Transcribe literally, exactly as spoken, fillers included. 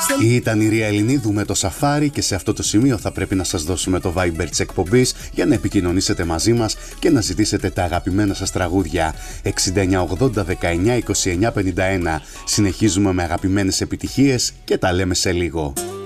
Ήταν η Ρία Ελληνίδου με το Σαφάρι και σε αυτό το σημείο θα πρέπει να σας δώσουμε το Viber της εκπομπής για να επικοινωνήσετε μαζί μας και να ζητήσετε τα αγαπημένα σας τραγούδια. εξήντα εννιά ογδόντα δεκαεννιά είκοσι εννιά πενήντα ένα. Συνεχίζουμε με αγαπημένες επιτυχίες και τα λέμε σε λίγο.